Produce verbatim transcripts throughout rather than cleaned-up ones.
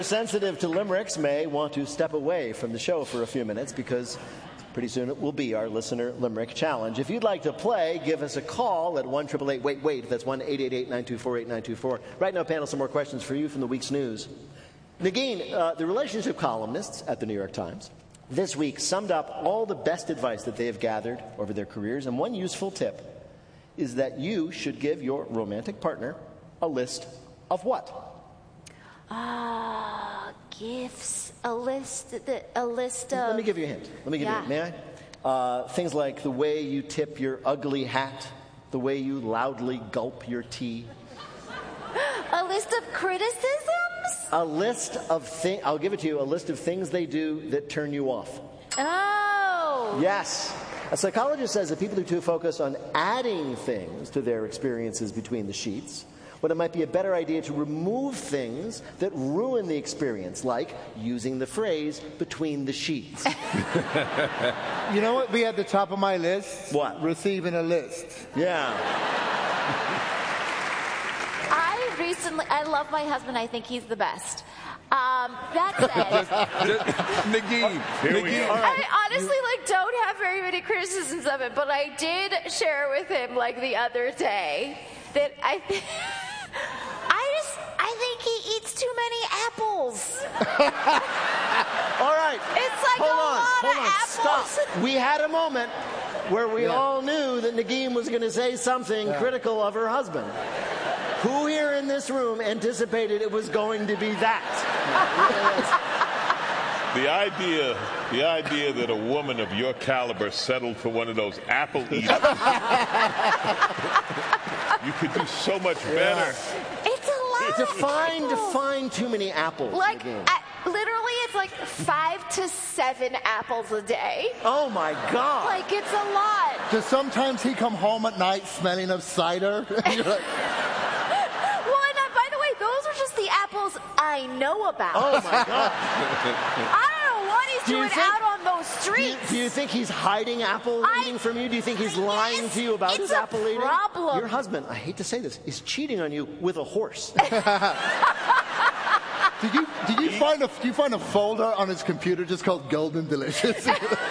Sensitive to limericks may want to step away from the show for a few minutes because pretty soon it will be our listener limerick challenge. If you'd like to play, give us a call at one eight eight eight wait wait. That's one eight eight eight nine two four eight nine two four. Right now, panel, some more questions for you from the week's news. Negin, uh, the relationship columnists at the New York Times this week summed up all the best advice that they have gathered over their careers, and one useful tip is that you should give your romantic partner a list of what? Ah, uh, gifts. A list. The, a list of. Let me give you a hint. Let me give yeah. you a hint. May I? Uh, things like the way you tip your ugly hat, the way you loudly gulp your tea. A list of criticisms? A list of things. I'll give it to you. A list of things they do that turn you off. Oh. Yes. A psychologist says that people who too focus on adding things to their experiences between the sheets, when it might be a better idea to remove things that ruin the experience, like using the phrase between the sheets. You know what? Be at the top of my list. What? Receiving a list. Yeah. I recently, I love my husband. I think he's the best. Um, that said, Negin, Negin. I honestly like don't have very many criticisms of it, but I did share with him like the other day that I think. I just, I think he eats too many apples. All right. It's like hold a on, lot hold of on. apples. Stop. We had a moment where we Yeah. all knew that Negin was going to say something yeah. critical of her husband. Who here in this room anticipated it was going to be that? The idea, the idea that a woman of your caliber settled for one of those apple eaters. You could do so much better. It's a lot. Define, of apples. define too many apples. Like, I, literally, it's like five to seven apples a day. Oh my God! Like, it's a lot. Does sometimes he come home at night smelling of cider? You're like, well, and uh, by the way, those are just the apples I know about. Oh my God! I don't know what he's Do you doing think- out on those Do you, streets. do you think he's hiding apple I- eating from you? Do you think he's lying Yes, to you about it's his a apple eating? problem. Your husband, I hate to say this, is cheating on you with a horse. did you did you find a did you find a folder on his computer just called Golden Delicious?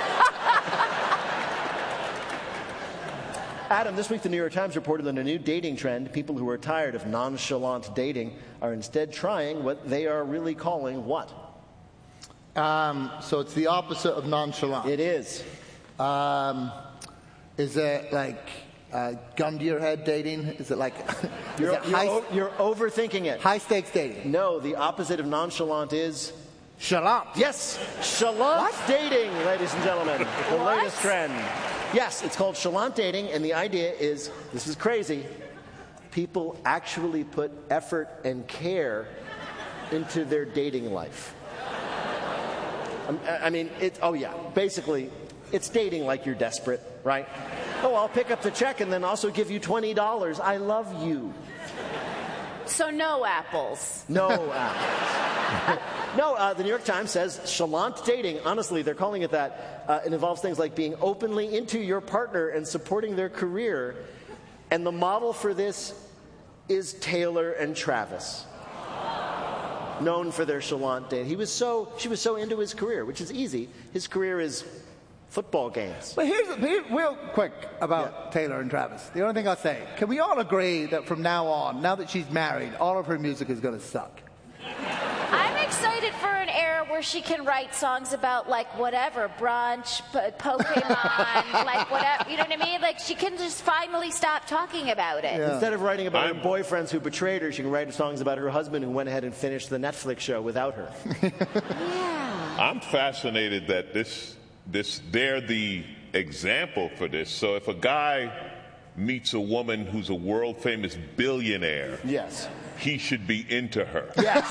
Adam, this week the New York Times reported on a new dating trend. People who are tired of nonchalant dating are instead trying what they are really calling what? Um, so it's the opposite of nonchalant. It is. Um, is it like uh, gun to your head dating? Is it like is You're, it you're, high, o- you're overthinking it. high stakes dating? No, the opposite of nonchalant is... Chalant. Yes, chalant dating, ladies and gentlemen. The What? latest trend. Yes, it's called chalant dating, and the idea is, this is crazy, people actually put effort and care into their dating life. Um, I I mean, it's, oh yeah, basically, it's dating like you're desperate, right? Oh, I'll pick up the check and then also give you twenty dollars. I love you. So no apples. No apples. No, uh, the New York Times says chalant dating, honestly, they're calling it that. Uh, it involves things like being openly into your partner and supporting their career. And the model for this is Taylor and Travis, known for their chalant dating. He was so, she was so into his career, which is easy. His career is football games. But here's, here's real quick about Yeah. Taylor and Travis. The only thing I'll say, can we all agree that from now on, now that she's married, all of her music is going to suck? I'm excited for an era where she can write songs about like whatever, brunch, p- Pokemon, like whatever, you know what I mean? Like she can just finally stop talking about it. Yeah. Instead of writing about I'm- her boyfriends who betrayed her, she can write songs about her husband who went ahead and finished the Netflix show without her. Yeah. I'm fascinated that this, this, they're the example for this. So if a guy meets a woman who's a world famous billionaire, Yes. he should be into her. Yes.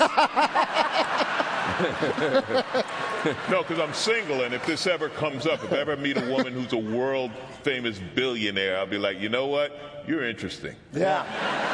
No, because I'm single, and if this ever comes up, if I ever meet a woman who's a world famous billionaire, I'll be like, you know what? You're interesting. Yeah.